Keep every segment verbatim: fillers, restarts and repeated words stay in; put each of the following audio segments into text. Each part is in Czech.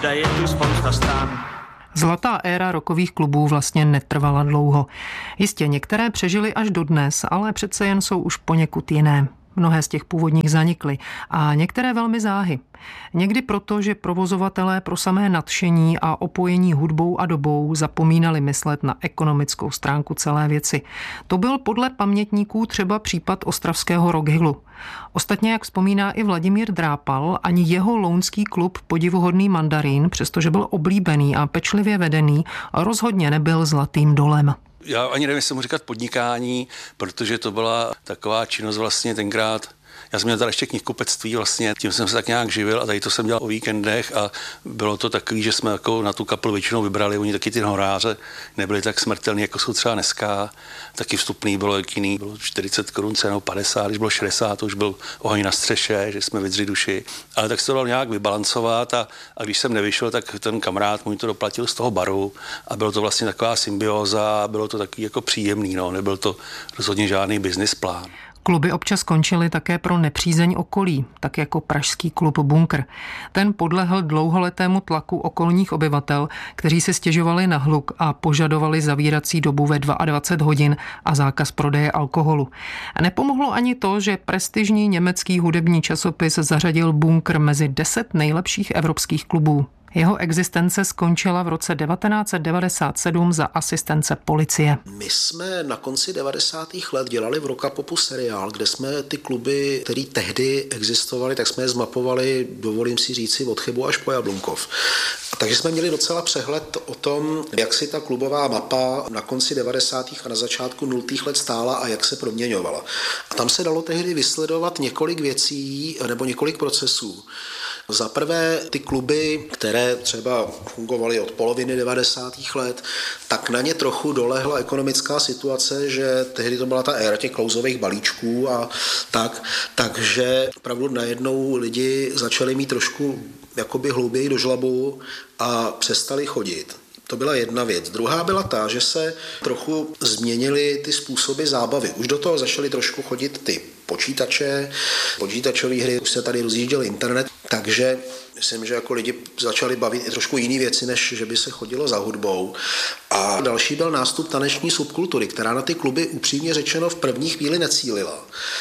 Je tu spousta stran. Zlatá éra rockových klubů vlastně netrvala dlouho. Jistě některé přežily až dodnes, ale přece jen jsou už poněkud jiné. Mnohé z těch původních zanikly a některé velmi záhy. Někdy proto, že provozovatelé pro samé nadšení a opojení hudbou a dobou zapomínali myslet na ekonomickou stránku celé věci. To byl podle pamětníků třeba případ ostravského Rockhillu. Ostatně, jak vzpomíná i Vladimír Drápal, ani jeho lounský klub Podivuhodný mandarín, přestože byl oblíbený a pečlivě vedený, rozhodně nebyl zlatým dolem. Já ani nevím, jestli mu říkat podnikání, protože to byla taková činnost vlastně tenkrát. Já jsem měl tady ještě knihkupectví vlastně, tím jsem se tak nějak živil a tady to jsem dělal o víkendech a bylo to takový, že jsme jako na tu kapelu většinou vybrali, oni taky ty horáře nebyli tak smrtelní, jako jsou třeba dneska, taky vstupný bylo jiný, bylo čtyřicet korun cenou, padesát, když bylo šedesát, to už byl oheň na střeše, že jsme vydři duši, ale tak se to dalo nějak vybalancovat a, a když jsem nevyšel, tak ten kamarád můj to doplatil z toho baru a bylo to vlastně taková symbioza, bylo to taky jako příjemný, no, nebyl to rozhodně žádný business plán. Kluby občas končily také pro nepřízeň okolí, tak jako pražský klub Bunkr. Ten podlehl dlouholetému tlaku okolních obyvatel, kteří se stěžovali na hluk a požadovali zavírací dobu ve dvacet dva hodin a zákaz prodeje alkoholu. Nepomohlo ani to, že prestižní německý hudební časopis zařadil Bunkr mezi deset nejlepších evropských klubů. Jeho existence skončila v roce devatenáct set devadesát sedm za asistence policie. My jsme na konci devadesátých let dělali v Rockapopu seriál, kde jsme ty kluby, které tehdy existovaly, tak jsme je zmapovali, dovolím si říci, od Chebu až po Jablunkov. A takže jsme měli docela přehled o tom, jak si ta klubová mapa na konci devadesátých a na začátku nultých let stála a jak se proměňovala. A tam se dalo tehdy vysledovat několik věcí nebo několik procesů. Za prvé ty kluby, které třeba fungovaly od poloviny devadesátých let, tak na ně trochu dolehla ekonomická situace, že tehdy to byla ta éra těch klouzových balíčků a tak, takže opravdu najednou lidi začali mít trošku jakoby hlouběji do žlabu a přestali chodit. To byla jedna věc. Druhá byla ta, že se trochu změnily ty způsoby zábavy. Už do toho začaly trošku chodit ty počítače, počítačové hry, už se tady rozjížděl internet, takže myslím, že jako lidi začali bavit i trošku jiné věci, než že by se chodilo za hudbou. A další byl nástup taneční subkultury, která na ty kluby upřímně řečeno v první chvíli necílila.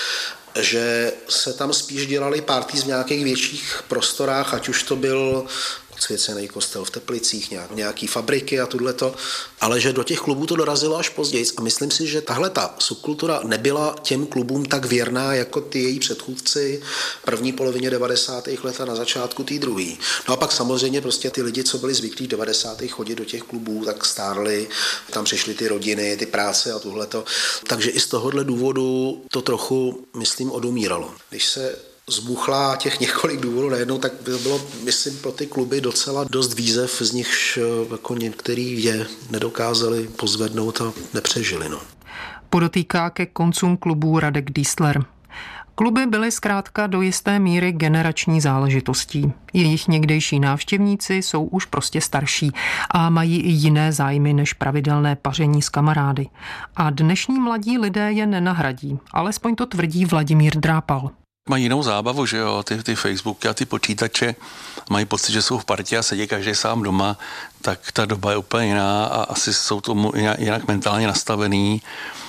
Že se tam spíš dělali party v nějakých větších prostorách, ať už to byl odsvěcený kostel v Teplicích, nějak, nějaký fabriky a tohleto, ale že do těch klubů to dorazilo až později a myslím si, že tahle ta subkultura nebyla těm klubům tak věrná jako ty její předchůdci v první polovině devadesátých let a na začátku té druhé. No a pak samozřejmě prostě ty lidi, co byli zvyklí v devadesátých chodit do těch klubů, tak stárli, tam přišly ty rodiny, ty práce a tohleto. Takže i z tohohle důvodu to trochu, myslím, odumíralo. Když se zbuchla těch několik důvodů najednou, tak by bylo, myslím, pro ty kluby docela dost výzev, z nichž jako některý je nedokázali pozvednout a nepřežili. No. Podotýká ke koncům klubů Radek Diesler. Kluby byly zkrátka do jisté míry generační záležitostí. Jejich někdejší návštěvníci jsou už prostě starší a mají i jiné zájmy než pravidelné paření s kamarády. A dnešní mladí lidé je nenahradí, alespoň to tvrdí Vladimír Drápal. Mají jinou zábavu, že jo, ty, ty Facebooky a ty počítače mají pocit, že jsou v partě a sedí každý sám doma, tak ta doba je úplně jiná a asi jsou tomu jinak mentálně nastavený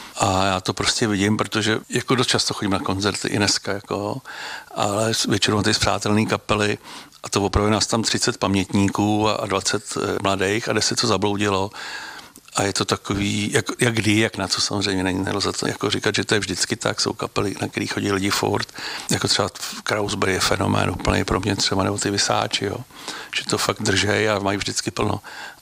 a já to prostě vidím, protože jako dost často chodím na koncerty i dneska, jako, ale většinou ty spřátelné kapely a to opravdu nás tam třicet pamětníků a dvacet mladých a deset to zabloudilo. A je to takový, jak, jak kdy, jak na co samozřejmě není, nelze to jako říkat, že to je vždycky tak, jsou kapely, na který chodí lidi furt, jako třeba Krausberry je fenomén úplně pro mě třeba, nebo ty Vysáči, jo, že to fakt držej a mají vždycky plno.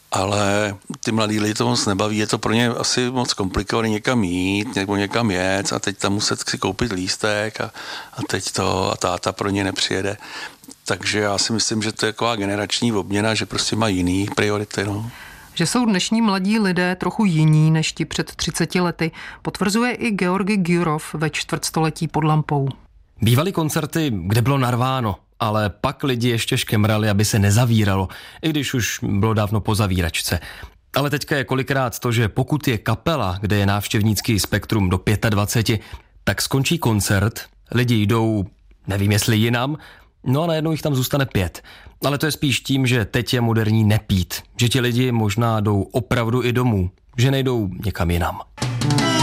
Ale ty mladí lidi to moc nebaví, je to pro ně asi moc komplikovaný někam jít, nebo někam jet a teď tam muset si koupit lístek a, a teď to a táta pro ně nepřijede. Takže já si myslím, že to je taková generační obměna, že prostě mají jiný priority, no. Že jsou dnešní mladí lidé trochu jiní než ti před třiceti lety, potvrzuje i Georgi Gyurov ve čtvrtstoletí pod lampou. Bývaly koncerty, kde bylo narváno, ale pak lidi ještě škemrali, aby se nezavíralo, i když už bylo dávno po zavíračce. Ale teďka je kolikrát to, že pokud je kapela, kde je návštěvnický spektrum do dvacet pět, tak skončí koncert, lidi jdou, nevím jestli jinam, No a najednou jich tam zůstane pět. Ale to je spíš tím, že teď je moderní nepít. Že ti lidi možná jdou opravdu i domů. Že nejdou někam jinam.